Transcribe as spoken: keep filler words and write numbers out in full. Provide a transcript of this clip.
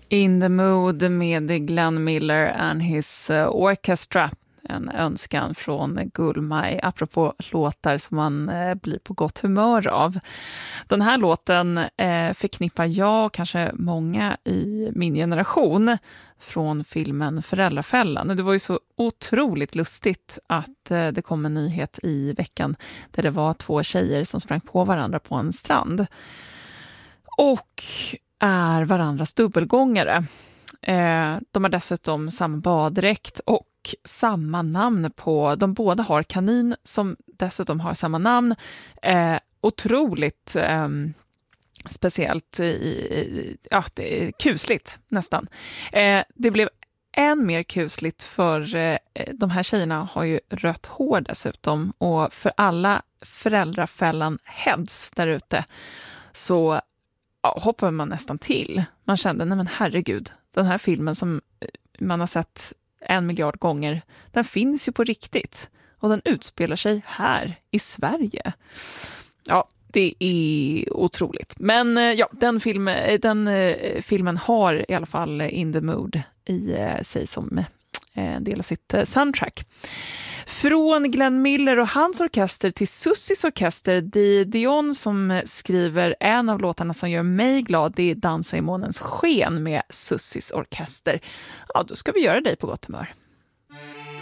In the Mood med Glenn Miller and his orchestra. En önskan från Gullmaj apropå låtar som man eh, blir på gott humör av. Den här låten eh, förknippar jag och kanske många i min generation från filmen Föräldrafällan. Det var ju så otroligt lustigt att eh, det kom en nyhet i veckan där det var två tjejer som sprang på varandra på en strand. Och är varandras dubbelgångare. Eh, de har dessutom samma baddräkt och samma namn på, de båda har kanin som dessutom har samma namn. Eh, otroligt eh, speciellt, i, ja, det är kusligt nästan. Eh, det blev än mer kusligt för eh, de här tjejerna har ju rött hår dessutom, och för alla Föräldrafällan heads där ute så ja, hoppar man nästan till. Man kände, nej men herregud, den här filmen som man har sett en miljard gånger, den finns ju på riktigt. Och den utspelar sig här i Sverige. Ja, det är otroligt. Men ja, den, film, den filmen har i alla fall In the Mood i sig som en del av sitt soundtrack. Från Glenn Miller och hans orkester till Sussis orkester, Di Dion som skriver en av låtarna som gör mig glad, det är Dansa i månens sken med Sussis orkester. Ja, då ska vi göra dig på gott humör.